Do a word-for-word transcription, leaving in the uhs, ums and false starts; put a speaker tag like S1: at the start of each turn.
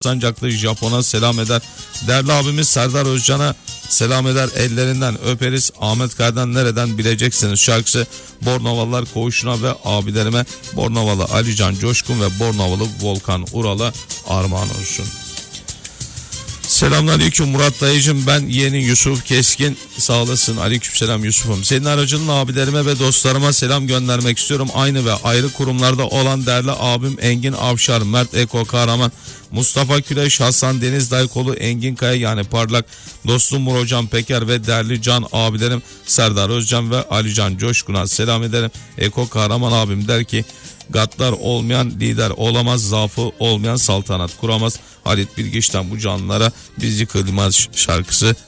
S1: Alsancaklı Japon'a selam eder. Değerli abimiz Serdar Özcan'a selam eder, ellerinden öperiz. Ahmet Kaya'dan nereden bileceksiniz şarkısı Bornovalılar koğuşuna ve abilerime Bornovalı Alican Coşkun ve Bornovalı Volkan Ural'a armağan olsun. Selamünaleyküm Murat dayıcım, ben yeğenin Yusuf Keskin, sağ olasın. Aleykümselam Yusuf'um. Senin aracınla abilerime ve dostlarıma selam göndermek istiyorum. Aynı ve ayrı kurumlarda olan değerli abim Engin Avşar, Mert Eko Kahraman, Mustafa Küleş, Hasan Deniz Daykolu, Engin Kaya yani Parlak, dostum Murocan Peker ve değerli can abilerim Serdar Özcan ve Alican Coşkun'a selam ederim. Eko Kahraman abim der ki gaddar olmayan lider olamaz, zaafı olmayan saltanat kuramaz. Halit Bilgiç'ten bu canlılara biz yıkılmaz şarkısı